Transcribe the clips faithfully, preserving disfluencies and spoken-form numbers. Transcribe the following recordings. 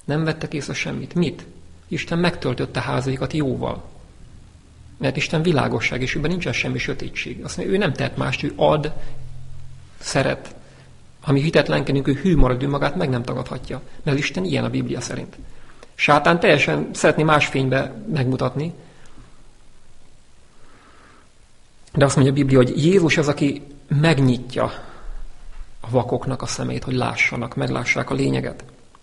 Nem vettek észre semmit. Mit? Isten megtöltötte házaikat jóval. Mert Isten világosság, és őben nincsen semmi sötétség. Azt mondja, ő nem tehet mást, ő ad, szeret. Ha mi hitetlenkedünk, ő hű marad, ő magát meg nem tagadhatja. Mert Isten ilyen a Biblia szerint. Sátán teljesen szeretné más fénybe megmutatni. De azt mondja a Biblia, hogy Jézus az, aki megnyitja a vakoknak a szemét, hogy lássanak, meglássák a lényeget.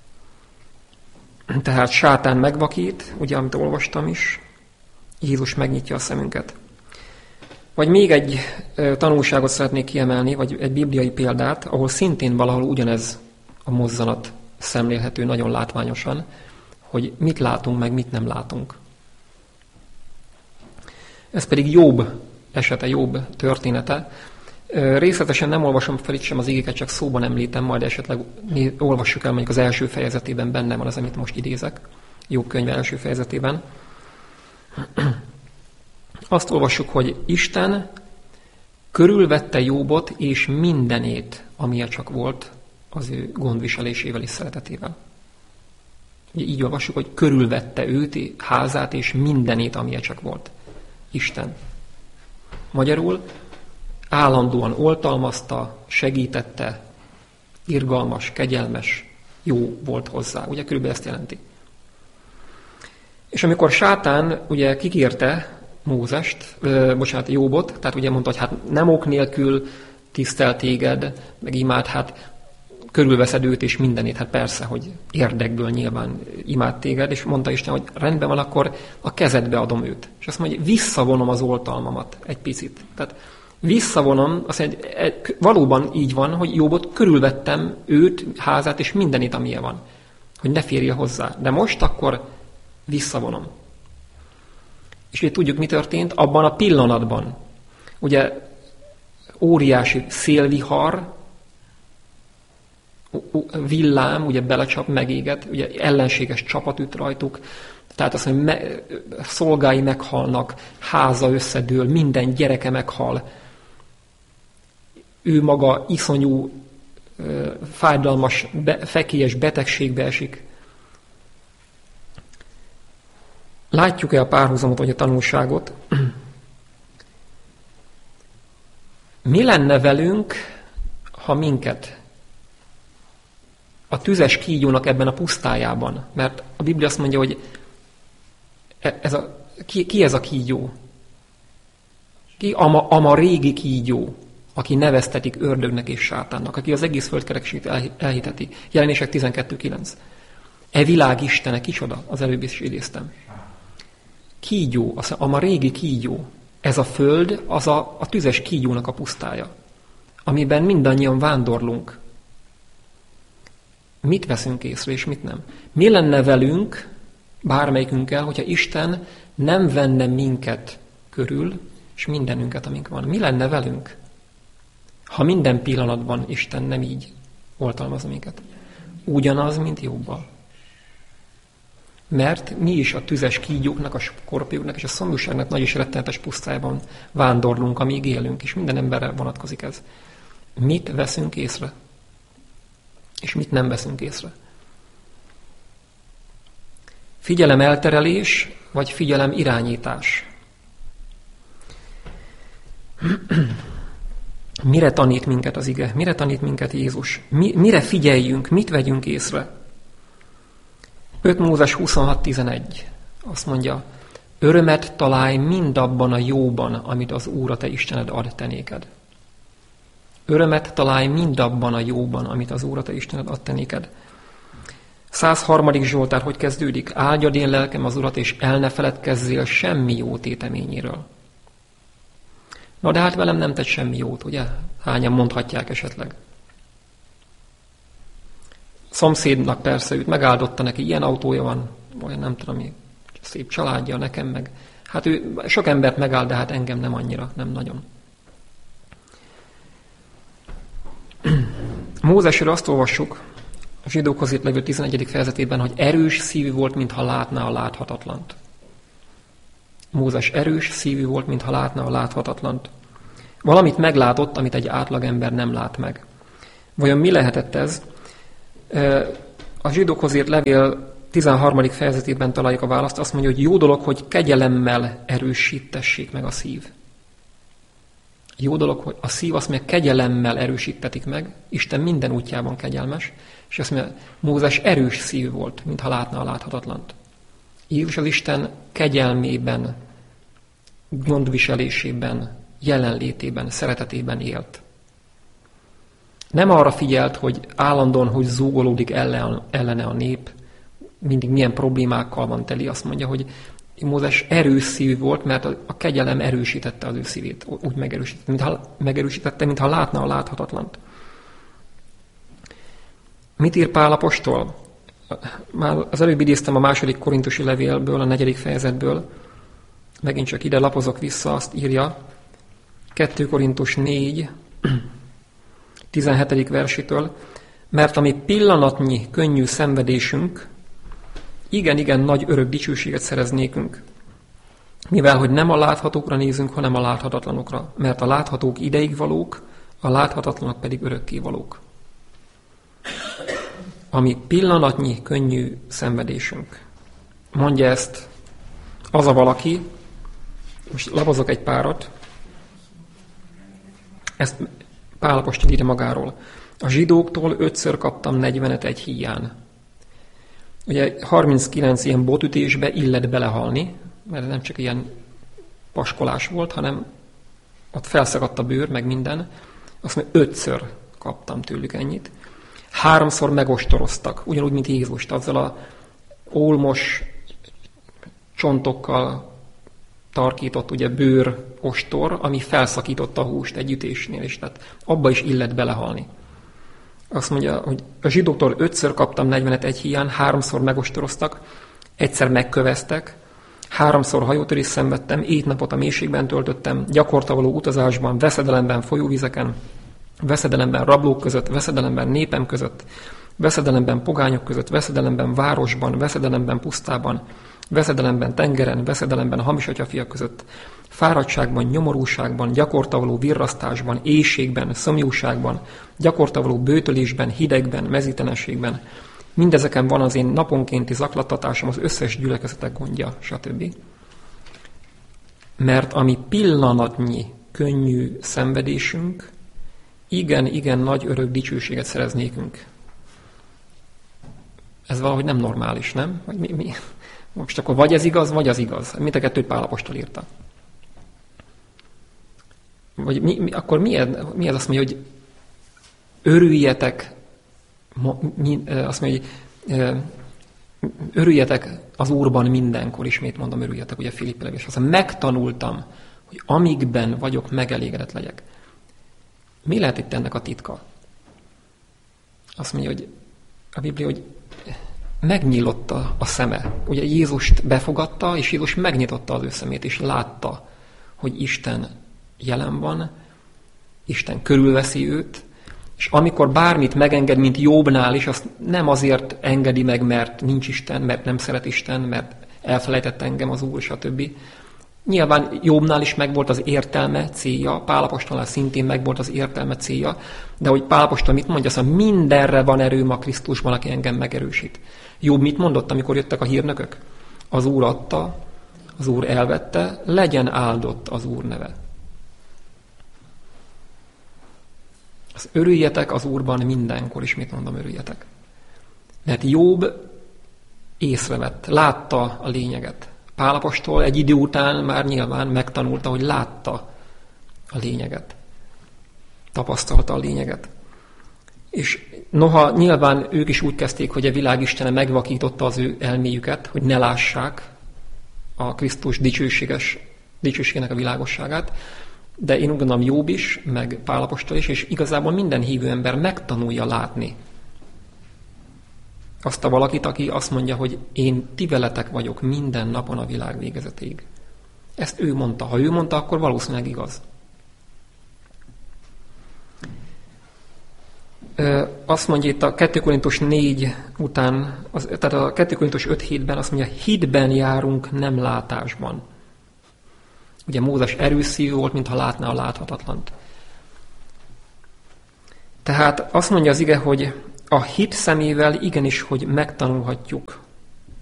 Tehát sátán megvakít, ugye, amit olvastam is, Jézus megnyitja a szemünket. Vagy még egy tanulságot szeretnék kiemelni, vagy egy bibliai példát, ahol szintén valahol ugyanez a mozzanat szemlélhető nagyon látványosan, hogy mit látunk, meg mit nem látunk. Ez pedig Jobb esete, Jobb története. Részletesen nem olvasom fel itt sem az igéket, csak szóban említem, majd esetleg olvassuk el, mondjuk az első fejezetében benne van az, amit most idézek, Jobb könyve első fejezetében. Azt olvassuk, hogy Isten körülvette Jobbot és mindenét, amilyen csak volt, az ő gondviselésével és szeretetével. Ugye így olvassuk, hogy körülvette őt, házát és mindenét, amilyen csak volt. Isten. Magyarul állandóan oltalmazta, segítette, irgalmas, kegyelmes, jó volt hozzá. Ugye körülbelül ezt jelenti. És amikor sátán ugye kikérte Mózest, ö, bocsánat, Jobbot, tehát ugye mondta, hogy hát nem ok nélkül tisztel téged, meg imád, hát körülveszed őt és mindenét, hát persze, hogy érdekből nyilván imád téged, és mondta Isten, hogy rendben van, akkor a kezedbe adom őt. És azt mondja, hogy visszavonom az oltalmamat egy picit. Tehát visszavonom, azt mondja, valóban így van, hogy Jobbot körülvettem őt, házát és mindenét, amilyen van, hogy ne férje hozzá. De most akkor visszavonom. És ugye tudjuk, mi történt abban a pillanatban. Ugye óriási szélvihar, villám, ugye belecsap, megéget, ugye ellenséges csapat üt rajtuk, tehát azt mondja, me, szolgái meghalnak, háza összedől, minden gyereke meghal. Ő maga iszonyú, fájdalmas, be, fekélyes betegségbe esik. Látjuk-e a párhuzamot, vagy a tanulságot? Mi lenne velünk, ha minket a tüzes kígyónak ebben a pusztájában, mert a Biblia azt mondja, hogy ez a, ki, ki ez a kígyó? Ki ama, ama régi kígyó, aki neveztetik ördögnek és sátánnak, aki az egész földkerekséget elhiteti. Jelenések tizenkettő kilenc. E világ istene, kicsoda? Az előbb is idéztem. Kígyó, az ama régi kígyó. Ez a föld, az a, a tüzes kígyónak a pusztája, amiben mindannyian vándorlunk. Mit veszünk észre, és mit nem? Mi lenne velünk, bármelyikünkkel, hogyha Isten nem venne minket körül, és mindenünket, amink van? Mi lenne velünk, ha minden pillanatban Isten nem így oltalmaz minket? Ugyanaz, mint Jobbal. Mert mi is a tüzes kígyóknak, a skorpióknak és a szomjúságnak nagy és rettenetes pusztájában vándorlunk, amíg élünk, és minden emberre vonatkozik ez. Mit veszünk észre? És mit nem veszünk észre? Figyelem elterelés, vagy figyelem irányítás? Mire tanít minket az ige? Mire tanít minket Jézus? Mi, mire figyeljünk? Mit vegyünk észre? öt Mózes huszonhat tizenegy azt mondja, örömet találj mindabban a jóban, amit az Úr a te Istened ad te néked. Örömet találj mindabban a jóban, amit az Úr a te Istened ad te néked. száz harmadik Zsoltár hogy kezdődik? Áldjad én lelkem az Urat, és el ne feledkezzél semmi jó téteményéről. Na de hát velem nem tett semmi jót, ugye? Hányan mondhatják esetleg? Szomszédnak persze őt megáldotta, neki ilyen autója van, olyan nem tudom mi, szép családja, nekem meg. Hát ő sok embert megáld, de hát engem nem annyira, nem nagyon. Mózesről azt olvassuk, a zsidókhoz írt levő tizenegyedik fejezetében, hogy erős szívű volt, mintha látná a láthatatlant. Mózes erős szívű volt, mintha látná a láthatatlant. Valamit meglátott, amit egy átlagember nem lát meg. Vajon mi lehetett ez? A zsidókhoz írt levél tizenharmadik fejezetében találjuk a választ, azt mondja, hogy jó dolog, hogy kegyelemmel erősítessék meg a szív. Jó dolog, hogy a szív azt mondja, kegyelemmel erősítetik meg, Isten minden útjában kegyelmes, és azt mondja, Mózes erős szív volt, mintha látna a láthatatlant. Jézus az Isten kegyelmében, gondviselésében, jelenlétében, szeretetében élt. Nem arra figyelt, hogy állandóan, hogy zúgolódik ellen, ellene a nép, mindig milyen problémákkal van teli, azt mondja, hogy Mózes erős szívű volt, mert a kegyelem erősítette az ő szívét, úgy megerősítette, mintha, megerősítette, mintha látna a láthatatlant. Mit ír Pál apostol? Már az előbb idéztem a második korintusi levélből, a negyedik fejezetből, megint csak ide lapozok vissza, azt írja, kettő Korintus négy, tizenhetedik versétől, mert ami pillanatnyi könnyű szenvedésünk, igen-igen nagy örök dicsőséget szereznékünk, mivel hogy nem a láthatókra nézünk, hanem a láthatatlanokra, mert a láthatók ideig valók, a láthatatlanok pedig örökké valók. Ami pillanatnyi könnyű szenvedésünk. Mondja ezt az a valaki, most lapozok egy párat, ezt Pál apostol írja magáról. A zsidóktól ötször kaptam negyvenet egy híján. Ugye harminckilenc ilyen botütésbe illet belehalni, mert nem csak ilyen paskolás volt, hanem ott felszakadt a bőr, meg minden. Azt mondja, ötször kaptam tőlük ennyit. Háromszor megostoroztak, ugyanúgy, mint Jézust, azzal a ólmos csontokkal tarkított ugye bőr ostor, ami felszakította a húst egy ütésnél is, tehát abba is illet belehalni. Azt mondja, hogy a zsidóktól ötször kaptam negyvenet egy híján, háromszor megostoroztak, egyszer megköveztek, háromszor hajótörést szenvedtem, ét napot a mélységben töltöttem, gyakorta való utazásban, veszedelemben folyóvizeken, veszedelemben rablók között, veszedelemben népem között, veszedelemben pogányok között, veszedelemben városban, veszedelemben pusztában, veszedelemben tengeren, veszedelemben hamis atyafiak között, fáradtságban, nyomorúságban, gyakorta való virrasztásban, éhségben, szomjúságban, gyakorta való bőtölésben, hidegben, mezítelenségben. Mindezeken van az én naponkénti zaklattatásom, az összes gyülekezetek gondja, stb. Mert ami pillanatnyi könnyű szenvedésünk, igen, igen nagy örök dicsőséget szereznékünk. Ez valahogy nem normális, nem? Vagy mi, mi? Most akkor vagy ez igaz, vagy az igaz. Mind a kettőt Pál apostol írta. Vagy mi, mi, akkor mi ez, mi ez azt mondja, hogy örüljetek, mi, azt mondja, hogy örüljetek az Úrban mindenkor, ismét mondom, örüljetek, ugye Filippi levél, és azt mondja, megtanultam, hogy amikben vagyok, megelégedett legyek. Mi lehet itt ennek a titka? Azt mondja, hogy a Biblia, hogy megnyílott a szeme. Ugye Jézust befogadta, és Jézus megnyitotta az ő szemét, és látta, hogy Isten jelen van, Isten körülveszi őt, és amikor bármit megenged, mint Jobbnál is, azt nem azért engedi meg, mert nincs Isten, mert nem szeret Isten, mert elfelejtett engem az Úr, stb. Nyilván Jobbnál is megvolt az értelme, célja, Pál apostolnál szintén megvolt az értelme, célja, de hogy Pál apostol mit mondja, azt mondja, mindenre van erőm a Krisztusban, aki engem megerősít. Jobb mit mondott, amikor jöttek a hírnökök? Az Úr adta, az Úr elvette, legyen áldott az Úr neve. Az örüljetek az Úrban mindenkor, ismét mondom, örüljetek. Mert Jobb észrevett, látta a lényeget. Pál apostol egy idő után már nyilván megtanulta, hogy látta a lényeget. Tapasztalta a lényeget. És noha nyilván ők is úgy kezdték, hogy a világ istene megvakította az ő elméjüket, hogy ne lássák a Krisztus dicsőséges, dicsőségének a világosságát, de én úgy gondolom Jobb is, meg Pál apostol is, és igazából minden hívő ember megtanulja látni azt a valakit, aki azt mondja, hogy én ti veletek vagyok minden napon a világ végezetéig. Ezt ő mondta. Ha ő mondta, akkor valószínűleg igaz. Azt mondja itt a kettő Korintus négy után, az, tehát a kettő Korintus öt hétben azt mondja, hitben járunk, nem látásban. Ugye Mózes erőszívű volt, mintha látná a láthatatlant. Tehát azt mondja az ige, hogy a hit szemével igenis, hogy megtanulhatjuk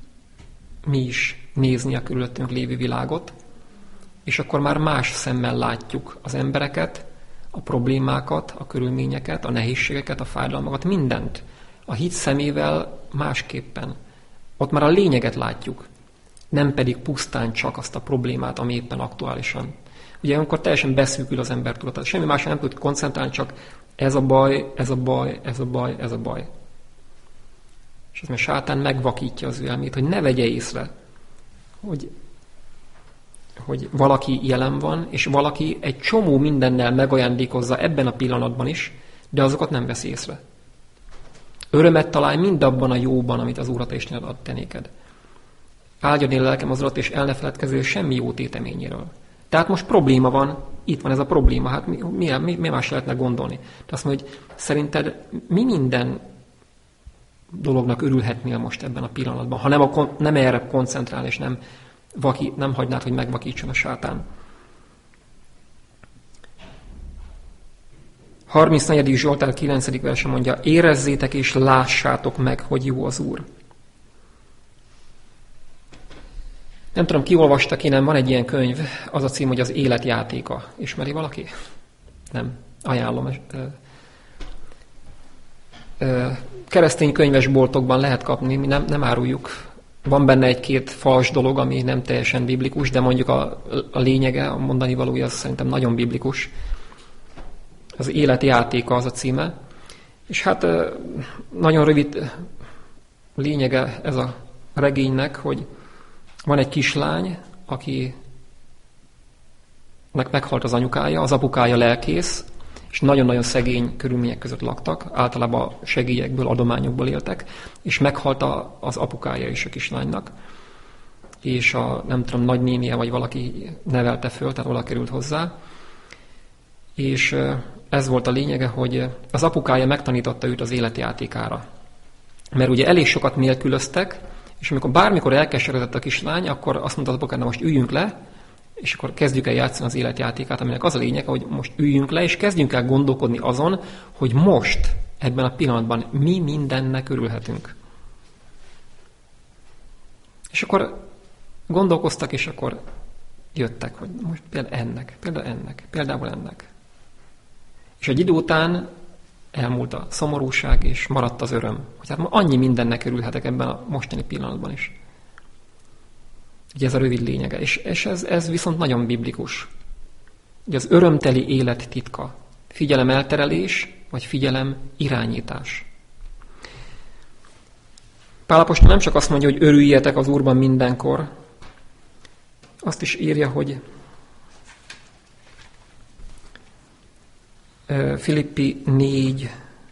mi is nézni a körülöttünk lévő világot, és akkor már más szemmel látjuk az embereket, a problémákat, a körülményeket, a nehézségeket, a fájdalmakat, mindent. A hit szemével másképpen. Ott már a lényeget látjuk, nem pedig pusztán csak azt a problémát, ami éppen aktuálisan. Ugye amikor teljesen beszűkül az ember tudata, semmi másra nem tud koncentrálni, csak ez a baj, ez a baj, ez a baj, ez a baj. És ez mert sátán megvakítja az ő elmét, hogy ne vegye észre, hogy, hogy valaki jelen van, és valaki egy csomó mindennel megajándékozza ebben a pillanatban is, de azokat nem veszi észre. Örömet találj mindabban a jóban, amit az Úr a te Istened ad te néked. Áldjad én lelkem az Urat, és el ne feledkezzél semmi jó téteményéről. Tehát most probléma van, itt van ez a probléma, hát mi, mi, mi, mi más lehetne gondolni? De azt mondja, hogy szerinted mi minden dolognak örülhetnél most ebben a pillanatban, ha nem, a, nem erre koncentrál, és nem, vaki, nem hagynád, hogy megvakítson a sátán. harmincnegyedik Zsoltár kilencedik verse mondja, érezzétek és lássátok meg, hogy jó az Úr. Nem tudom, ki olvasta, ki nem, van egy ilyen könyv, az a cím, hogy az élet játéka. Ismeri valaki? Nem. Ajánlom. Keresztény könyvesboltokban lehet kapni, mi nem, nem áruljuk. Van benne egy-két fals dolog, ami nem teljesen biblikus, de mondjuk a, a lényege, a mondani valója az szerintem nagyon biblikus. Az élet játéka az a címe. És hát nagyon rövid lényege ez a regénynek, hogy van egy kislány, akinek meghalt az anyukája, az apukája lelkész, és nagyon-nagyon szegény körülmények között laktak, általában segélyekből, adományokból éltek, és meghalt a, az apukája is a kislánynak, és a, nem tudom, nagynénie vagy valaki nevelte föl, tehát oda került hozzá, és ez volt a lényege, hogy az apukája megtanította őt az életjátékára. Mert ugye elég sokat nélkülöztek, és amikor bármikor elkeseredett a kislány, akkor azt mondta az apukának, most üljünk le, és akkor kezdjük el játszani az életjátékát, aminek az a lényeg, hogy most üljünk le, és kezdjünk el gondolkodni azon, hogy most, ebben a pillanatban mi mindennek örülhetünk. És akkor gondolkoztak, és akkor jöttek, hogy most például ennek, például ennek, például ennek. És egy idő után elmúlt a szomorúság, és maradt az öröm. Hogy hát ma annyi mindennek örülhetek ebben a mostani pillanatban is. Ugye ez a rövid lényege. És, és ez, ez viszont nagyon biblikus. Ugye az örömteli élet titka. Figyelem elterelés, vagy figyelem irányítás. Pál apostol nem csak azt mondja, hogy örüljetek az Úrban mindenkor, azt is írja, hogy Filippi négy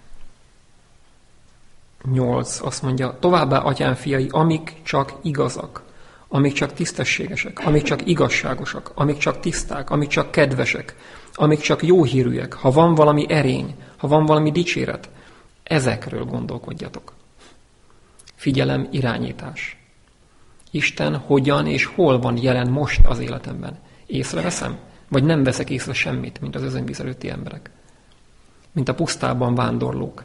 nyolc azt mondja, továbbá, atyám fiai, amik csak igazak, amik csak tisztességesek, amik csak igazságosak, amik csak tiszták, amik csak kedvesek, amik csak jó hírűek, ha van valami erény, ha van valami dicséret, ezekről gondolkodjatok. Figyelem, irányítás. Isten hogyan és hol van jelen most az életemben? Észreveszem? Vagy nem veszek észre semmit, mint az özönvíz előtti emberek? Mint a pusztában vándorlók.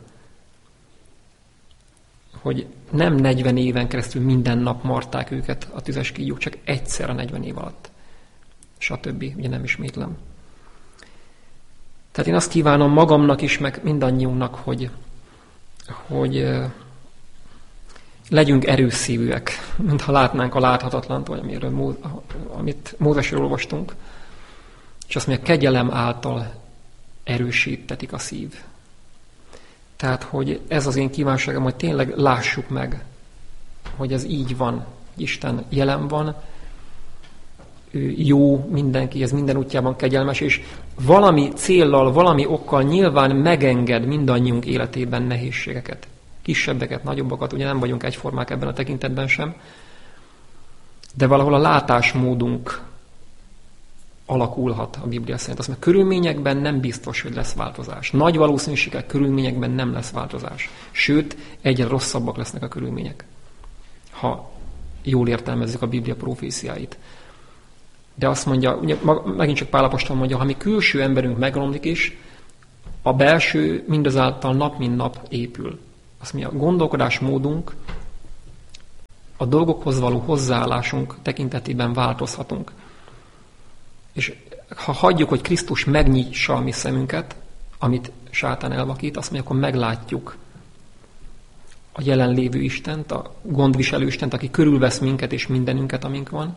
Hogy nem negyven éven keresztül minden nap marták őket a tüzes kígyók, csak egyszer a negyven év alatt. Stb. Ugye nem ismétlem. Tehát én azt kívánom magamnak is, meg mindannyiunknak, hogy, hogy legyünk erőszívűek, mintha látnánk a láthatatlant, vagy amiről, amit Mózesről olvastunk, és azt mondja, kegyelem által erősítetik a szív. Tehát, hogy ez az én kívánságom, hogy tényleg lássuk meg, hogy ez így van. Isten jelen van, ő jó mindenki, ez minden útjában kegyelmes, és valami céllal, valami okkal nyilván megenged mindannyiunk életében nehézségeket. Kisebbeket, nagyobbakat, ugye nem vagyunk egyformák ebben a tekintetben sem, de valahol a látásmódunk alakulhat a Biblia szerint. Azt mondja, körülményekben nem biztos, hogy lesz változás. Nagy valószínűséggel körülményekben nem lesz változás. Sőt, egyre rosszabbak lesznek a körülmények, ha jól értelmezzük a Biblia proféciáit. De azt mondja, ugye, megint csak Pál apostol mondja, ha mi külső emberünk megromlik is, a belső mindazáltal nap mint nap épül. Azt mondja, a gondolkodásmódunk a dolgokhoz való hozzáállásunk tekintetében változhatunk. És ha hagyjuk, hogy Krisztus megnyissa a mi szemünket, amit sátán elvakít, azt mondja, akkor meglátjuk a jelenlévő Istent, a gondviselő Istent, aki körülvesz minket és mindenünket, amink van.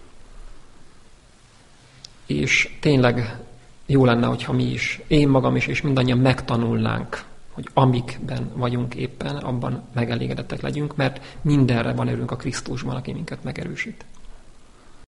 És tényleg jó lenne, hogyha mi is, én magam is, és mindannyian megtanulnánk, hogy amikben vagyunk éppen, abban megelégedettek legyünk, mert mindenre van erőnk a Krisztusban, aki minket megerősít.